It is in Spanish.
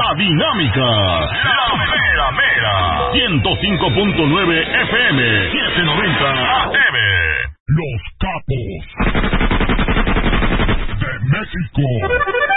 La Dinámica. La Mera Mera. 105.9 FM. 790 AM. Los Capos de México.